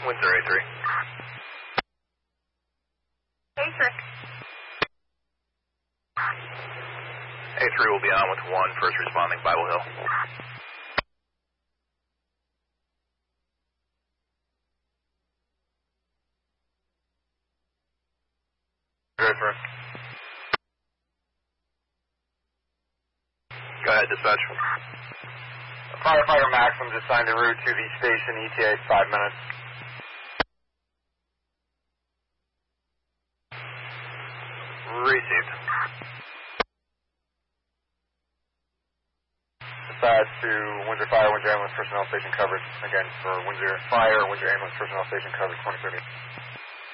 Windsor A3. A3. A3 will be on with 1, first responding, Bible Hill. Good, sir. Go ahead, dispatch. Firefighter Maxim's assigned en route to the station, ETA 5 minutes. Received. Dispatch to Windsor Fire, Windsor Ambulance Personnel Station coverage. Again, for Windsor Fire, Windsor Ambulance Personnel Station coverage, 2030.